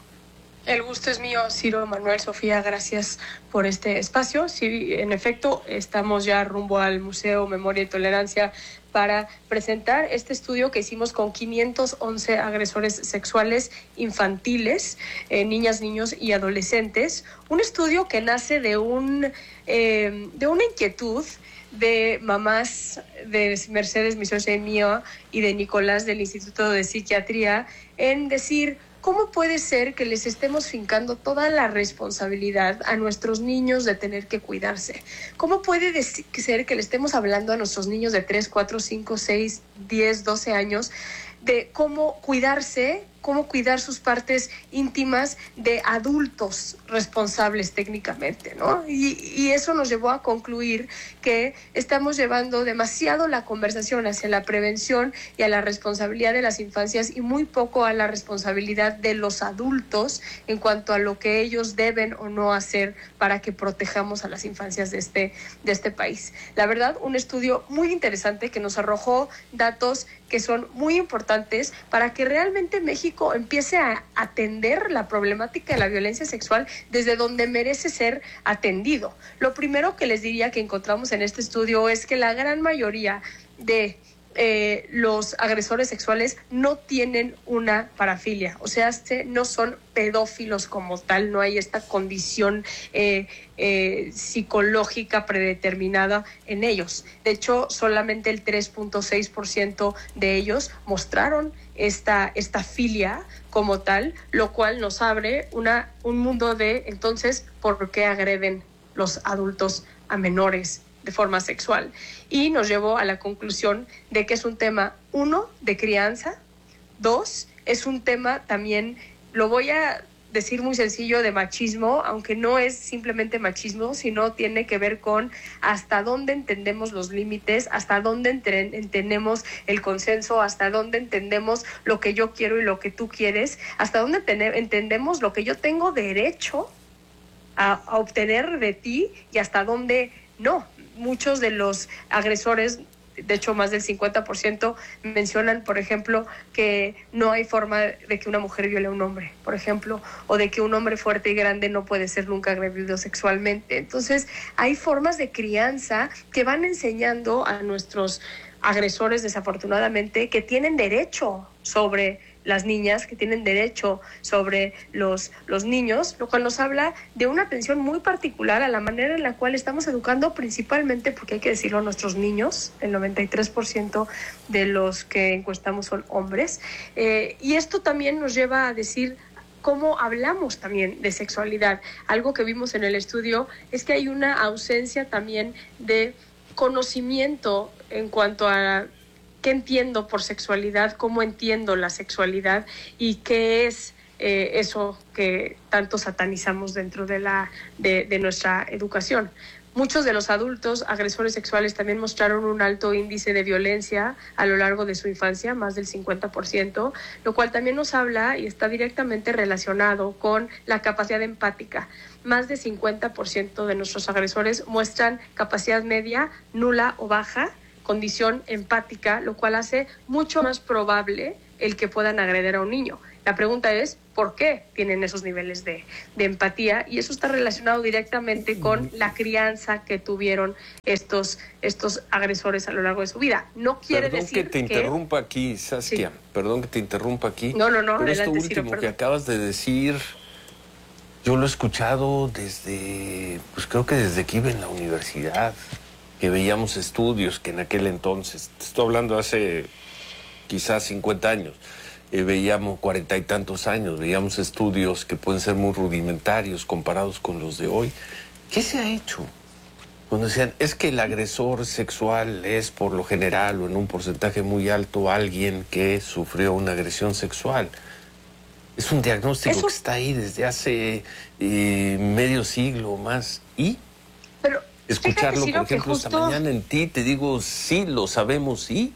El gusto es mío, Ciro, Manuel, Sofía, gracias por este espacio. Sí, en efecto, estamos ya rumbo al Museo Memoria y Tolerancia para presentar este estudio que hicimos con quinientos once agresores sexuales infantiles, eh, niñas, niños y adolescentes. Un estudio que nace de, un, eh, de una inquietud de mamás de Mercedes, mi socia y mía, y de Nicolás del Instituto de Psiquiatría, en decir, ¿cómo puede ser que les estemos fincando toda la responsabilidad a nuestros niños de tener que cuidarse? ¿Cómo puede ser que le estemos hablando a nuestros niños de tres, cuatro, cinco, seis, diez, doce años de cómo cuidarse, cómo cuidar sus partes íntimas de adultos responsables técnicamente, ¿no? Y, y eso nos llevó a concluir que estamos llevando demasiado la conversación hacia la prevención y a la responsabilidad de las infancias y muy poco a la responsabilidad de los adultos en cuanto a lo que ellos deben o no hacer para que protejamos a las infancias de este, de este país. La verdad, un estudio muy interesante que nos arrojó datos que son muy importantes para que realmente México empiece a atender la problemática de la violencia sexual desde donde merece ser atendido. Lo primero que les diría que encontramos en este estudio es que la gran mayoría de eh, los agresores sexuales no tienen una parafilia, o sea, no son pedófilos como tal, no hay esta condición eh, eh, psicológica predeterminada en ellos. De hecho, solamente el tres punto seis por ciento de ellos mostraron esta, esta filia como tal, lo cual nos abre una, un mundo de, entonces, ¿por qué agreden los adultos a menores de forma sexual? Y nos llevó a la conclusión de que es un tema, uno, de crianza, dos, es un tema también, lo voy a decir muy sencillo, de machismo, aunque no es simplemente machismo, sino tiene que ver con hasta dónde entendemos los límites, hasta dónde entre, entendemos el consenso, hasta dónde entendemos lo que yo quiero y lo que tú quieres, hasta dónde tener, entendemos lo que yo tengo derecho a, a obtener de ti y hasta dónde no. Muchos de los agresores, de hecho más del cincuenta por ciento, mencionan, por ejemplo, que no hay forma de que una mujer viole a un hombre, por ejemplo, o de que un hombre fuerte y grande no puede ser nunca agredido sexualmente. Entonces, hay formas de crianza que van enseñando a nuestros agresores, desafortunadamente, que tienen derecho sobre las niñas, que tienen derecho sobre los, los niños, lo cual nos habla de una atención muy particular a la manera en la cual estamos educando principalmente, porque hay que decirlo, a nuestros niños. El noventa y tres por ciento de los que encuestamos son hombres. Eh, y esto también nos lleva a decir cómo hablamos también de sexualidad. Algo que vimos en el estudio es que hay una ausencia también de conocimiento en cuanto a qué entiendo por sexualidad, cómo entiendo la sexualidad y qué es eh, eso que tanto satanizamos dentro de, la, de, de nuestra educación. Muchos de los adultos agresores sexuales también mostraron un alto índice de violencia a lo largo de su infancia, más del cincuenta por ciento, lo cual también nos habla y está directamente relacionado con la capacidad empática. Más de cincuenta por ciento de nuestros agresores muestran capacidad media, nula o baja, condición empática, lo cual hace mucho más probable el que puedan agredir a un niño. La pregunta es, ¿por qué tienen esos niveles de, de empatía? Y eso está relacionado directamente con la crianza que tuvieron estos, estos agresores a lo largo de su vida. No quiere perdón decir que te interrumpa que... aquí, Saskia. Sí. Perdón que te interrumpa aquí. No, no, no. Pero adelante, esto último Ciro, que acabas de decir, yo lo he escuchado desde, pues creo que desde que iba en la universidad, que veíamos estudios que en aquel entonces, te estoy hablando hace quizás cincuenta años, Eh, veíamos cuarenta y tantos años, veíamos estudios que pueden ser muy rudimentarios comparados con los de hoy. ¿Qué se ha hecho? Cuando decían, es que el agresor sexual es por lo general o en un porcentaje muy alto alguien que sufrió una agresión sexual. Es un diagnóstico Eso... que está ahí desde hace eh, medio siglo o más. ¿Y? Pero, escucharlo, fíjate, por ejemplo, justo... esta mañana en ti, te digo, sí, lo sabemos, sí.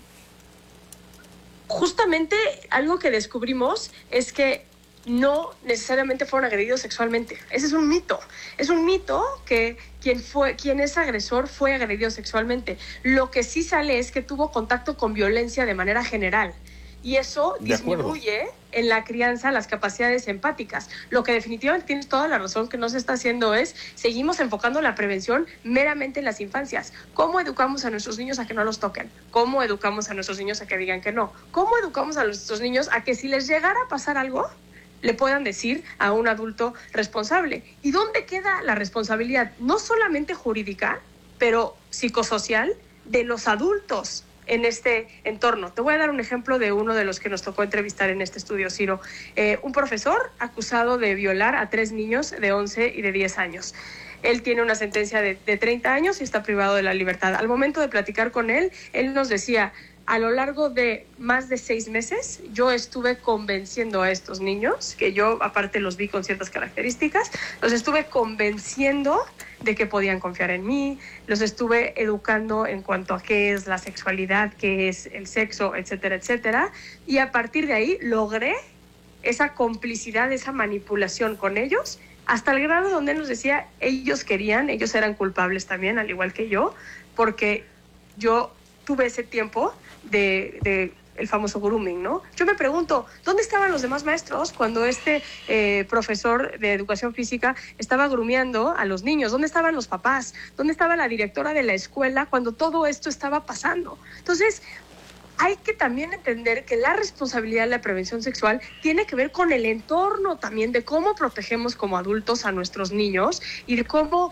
Justamente algo que descubrimos es que no necesariamente fueron agredidos sexualmente. Ese es un mito. Es un mito que quien, fue, quien es agresor fue agredido sexualmente. Lo que sí sale es que tuvo contacto con violencia de manera general. Y eso disminuye en la crianza las capacidades empáticas. Lo que definitivamente tienes toda la razón que no se está haciendo es, seguimos enfocando la prevención meramente en las infancias. ¿Cómo educamos a nuestros niños a que no los toquen? ¿Cómo educamos a nuestros niños a que digan que no? ¿Cómo educamos a nuestros niños a que si les llegara a pasar algo, le puedan decir a un adulto responsable? ¿Y dónde queda la responsabilidad? No solamente jurídica, pero psicosocial de los adultos en este entorno. Te voy a dar un ejemplo de uno de los que nos tocó entrevistar en este estudio, Ciro. Eh, un profesor acusado de violar a tres niños de once y de diez años. Él tiene una sentencia de, de treinta años y está privado de la libertad. Al momento de platicar con él, él nos decía, a lo largo de más de seis meses, yo estuve convenciendo a estos niños, que yo aparte los vi con ciertas características, los estuve convenciendo de que podían confiar en mí, los estuve educando en cuanto a qué es la sexualidad, qué es el sexo, etcétera, etcétera, y a partir de ahí logré esa complicidad, esa manipulación con ellos, hasta el grado donde él nos decía, ellos querían, ellos eran culpables también, al igual que yo, porque yo tuve ese tiempo de, de el famoso grooming, ¿no? Yo me pregunto, ¿dónde estaban los demás maestros cuando este eh, profesor de educación física estaba groomeando a los niños? ¿Dónde estaban los papás? ¿Dónde estaba la directora de la escuela cuando todo esto estaba pasando? Entonces, hay que también entender que la responsabilidad de la prevención sexual tiene que ver con el entorno también, de cómo protegemos como adultos a nuestros niños y de cómo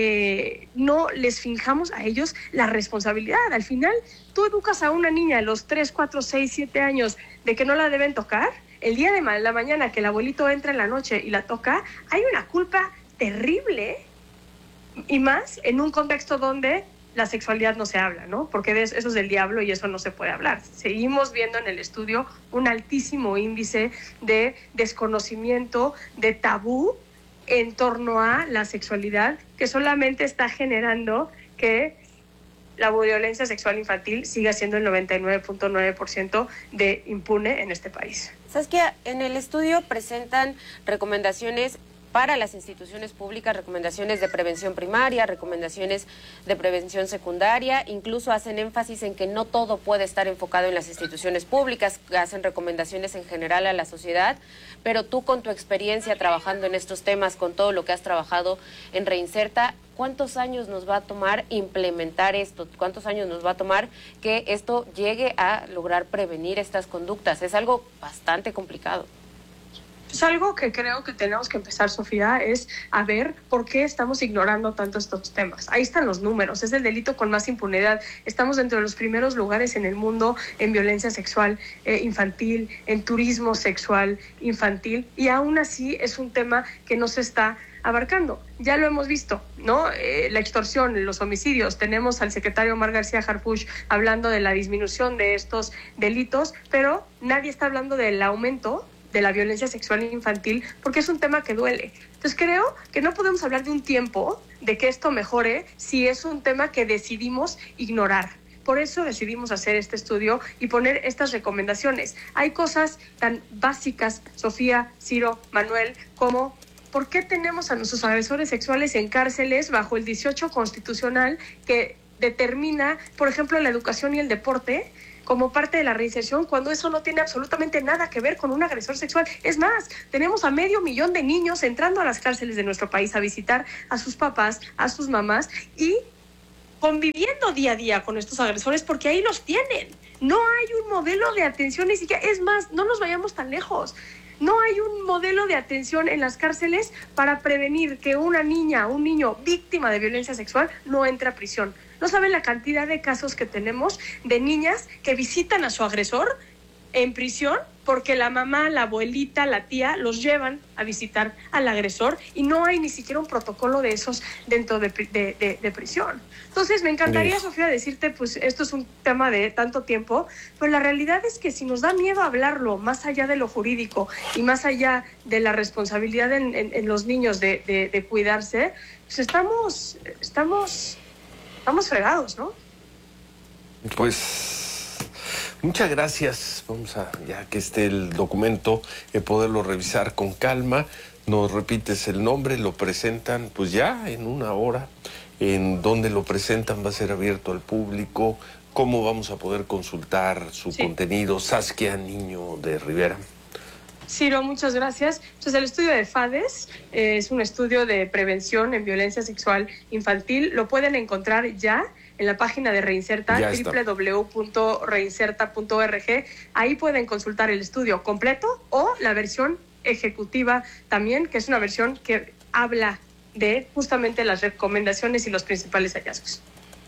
eh, no les finjamos a ellos la responsabilidad. Al final, tú educas a una niña a los tres, cuatro, seis, siete años de que no la deben tocar. El día de la mañana que el abuelito entra en la noche y la toca, hay una culpa terrible, y más en un contexto donde la sexualidad no se habla, ¿no? Porque de eso es del diablo y eso no se puede hablar. Seguimos viendo en el estudio un altísimo índice de desconocimiento, de tabú en torno a la sexualidad, que solamente está generando que la violencia sexual infantil siga siendo el noventa y nueve punto nueve por ciento de impune en este país. Saskia, en el estudio presentan recomendaciones para las instituciones públicas, recomendaciones de prevención primaria, recomendaciones de prevención secundaria, incluso hacen énfasis en que no todo puede estar enfocado en las instituciones públicas, hacen recomendaciones en general a la sociedad, pero tú con tu experiencia trabajando en estos temas, con todo lo que has trabajado en Reinserta, ¿cuántos años nos va a tomar implementar esto? ¿Cuántos años nos va a tomar que esto llegue a lograr prevenir estas conductas? Es algo bastante complicado. Es algo que creo que tenemos que empezar, Sofía, es a ver por qué estamos ignorando tanto estos temas. Ahí están los números, es el delito con más impunidad. Estamos dentro de los primeros lugares en el mundo en violencia sexual eh, infantil, en turismo sexual infantil, y aún así es un tema que no se está abarcando. Ya lo hemos visto, ¿no? Eh, la extorsión, los homicidios. Tenemos al secretario Omar García Harfuch hablando de la disminución de estos delitos, pero nadie está hablando del aumento de la violencia sexual infantil, porque es un tema que duele. Entonces creo que no podemos hablar de un tiempo de que esto mejore si es un tema que decidimos ignorar. Por eso decidimos hacer este estudio y poner estas recomendaciones. Hay cosas tan básicas, Sofía, Ciro, Manuel, como ¿por qué tenemos a nuestros agresores sexuales en cárceles bajo el dieciocho constitucional que determina, por ejemplo, la educación y el deporte? como parte de la reinserción cuando eso no tiene absolutamente nada que ver con un agresor sexual. Es más, tenemos a medio millón de niños entrando a las cárceles de nuestro país a visitar a sus papás, a sus mamás y conviviendo día a día con estos agresores porque ahí los tienen. No hay un modelo de atención ni siquiera, es más, no nos vayamos tan lejos. No hay un modelo de atención en las cárceles para prevenir que una niña, un niño víctima de violencia sexual no entre a prisión. No saben la cantidad de casos que tenemos de niñas que visitan a su agresor en prisión porque la mamá, la abuelita, la tía los llevan a visitar al agresor y no hay ni siquiera un protocolo de esos dentro de, de, de, de prisión. Entonces me encantaría, Sofía, decirte, pues esto es un tema de tanto tiempo, pero la realidad es que si nos da miedo hablarlo más allá de lo jurídico y más allá de la responsabilidad en, en, en los niños de, de, de cuidarse, pues estamos, estamos, estamos fregados, ¿no? Pues muchas gracias. Vamos a, ya que esté el documento, eh, poderlo revisar con calma. Nos repites el nombre, lo presentan pues ya en una hora. En dónde lo presentan, va a ser abierto al público. ¿Cómo vamos a poder consultar su sí. contenido? Saskia Niño de Rivera. Ciro, muchas gracias. Entonces, el estudio de FADES eh, es un estudio de prevención en violencia sexual infantil. Lo pueden encontrar ya en la página de Reinserta, doble u doble u doble u punto reinserta punto org. Ahí pueden consultar el estudio completo o la versión ejecutiva también, que es una versión que habla de justamente las recomendaciones y los principales hallazgos.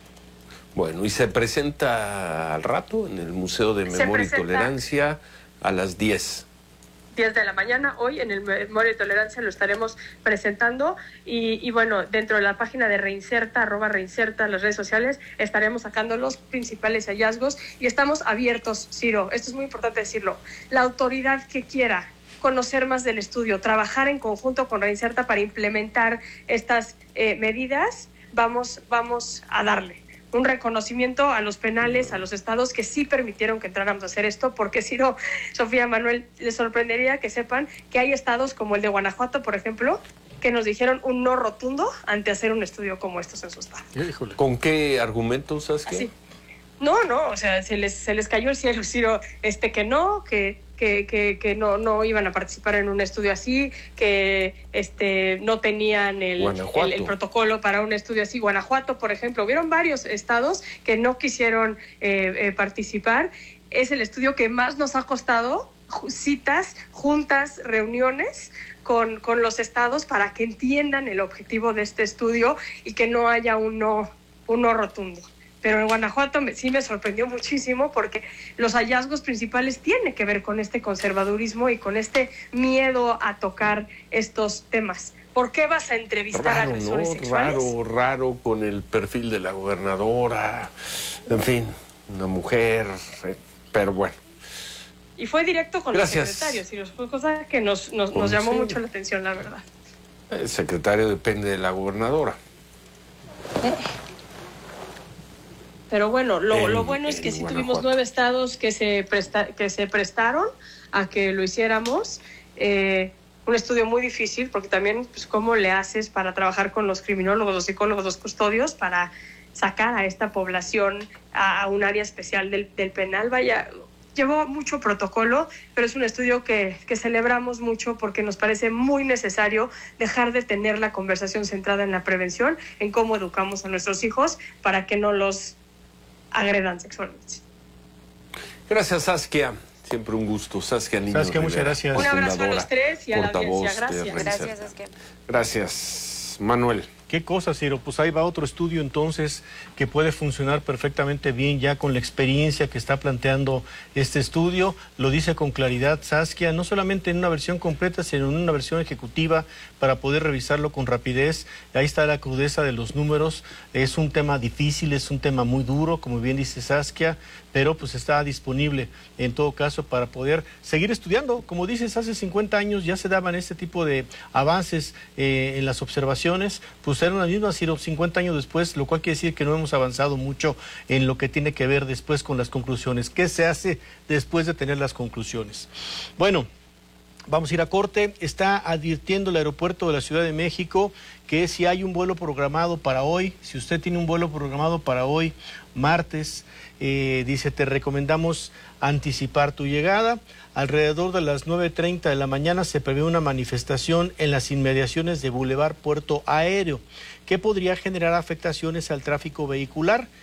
Bueno, y se presenta al rato en el Museo de Memoria y Tolerancia a las diez. diez de la mañana, hoy en el Memoria y Tolerancia lo estaremos presentando y, y bueno, dentro de la página de Reinserta, arroba Reinserta, las redes sociales, estaremos sacando los principales hallazgos y estamos abiertos, Ciro, esto es muy importante decirlo, la autoridad que quiera conocer más del estudio, trabajar en conjunto con Reinserta para implementar estas eh, medidas, vamos, vamos a darle un reconocimiento a los penales, a los estados que sí permitieron que entráramos a hacer esto, porque si no, Sofía, Manuel, les sorprendería que sepan que hay estados como el de Guanajuato, por ejemplo, que nos dijeron un no rotundo ante hacer un estudio como estos en su estado. ¿Con qué argumentos, Saskia? Así. No, no, o sea, se les, se les cayó el cielo, Ciro, este, que no, que... que, que, que no, no iban a participar en un estudio así, que este, no tenían el, el, el protocolo para un estudio así. Guanajuato, por ejemplo, hubieron varios estados que no quisieron eh, eh, participar. Es el estudio que más nos ha costado, citas, juntas, reuniones con, con los estados para que entiendan el objetivo de este estudio y que no haya un no, un no rotundo. Pero en Guanajuato me, sí me sorprendió muchísimo porque los hallazgos principales tienen que ver con este conservadurismo y con este miedo a tocar estos temas. ¿Por qué vas a entrevistar raro, a agresores ¿no? sexuales? Raro, raro con el perfil de la gobernadora, en fin, una mujer, pero bueno. Y fue directo con Gracias. los secretarios, y fue cosa que nos, nos, nos llamó sí. mucho la atención, la verdad. El secretario depende de la gobernadora. ¿Eh? Pero bueno, lo, en, lo bueno es que sí Guanajuato. Tuvimos nueve estados que se, presta, que se prestaron a que lo hiciéramos. Eh, un estudio muy difícil, porque también, pues, ¿cómo le haces para trabajar con los criminólogos, los psicólogos, los custodios, para sacar a esta población a, a un área especial del, del penal? Vaya, llevó mucho protocolo, pero es un estudio que, que celebramos mucho porque nos parece muy necesario dejar de tener la conversación centrada en la prevención, en cómo educamos a nuestros hijos para que no los agredan sexualmente. Gracias, Saskia. Siempre un gusto. Saskia Niño Saskia, muchas gracias. Un abrazo a los tres y a la audiencia. Gracias. Gracias, Saskia. Gracias, Manuel. ¿Qué cosa, Ciro? Pues ahí va otro estudio entonces que puede funcionar perfectamente bien ya con la experiencia que está planteando este estudio. Lo dice con claridad Saskia, no solamente en una versión completa, sino en una versión ejecutiva para poder revisarlo con rapidez. Ahí está la crudeza de los números. Es un tema difícil, es un tema muy duro, como bien dice Saskia, pero pues está disponible en todo caso para poder seguir estudiando. Como dices, hace cincuenta años ya se daban este tipo de avances eh, en las observaciones, pues eran las mismas, cincuenta años después, lo cual quiere decir que no hemos avanzado mucho en lo que tiene que ver después con las conclusiones. ¿Qué se hace después de tener las conclusiones? Bueno, Vamos a ir a corte. Está advirtiendo el aeropuerto de la Ciudad de México que si hay un vuelo programado para hoy, si usted tiene un vuelo programado para hoy, martes, eh, dice, te recomendamos anticipar tu llegada. Alrededor de las nueve treinta de la mañana se prevé una manifestación en las inmediaciones de Boulevard Puerto Aéreo, que podría generar afectaciones al tráfico vehicular.